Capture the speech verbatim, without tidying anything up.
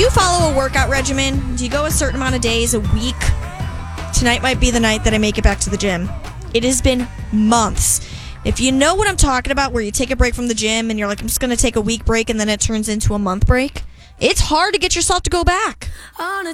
you follow a workout regimen? Do you go a certain amount of days, a week? Tonight might be the night that I make it back to the gym. It has been months. If you know what I'm talking about, where you take a break from the gym and you're like, I'm just going to take a week break, and then it turns into a month break, it's hard to get yourself to go back.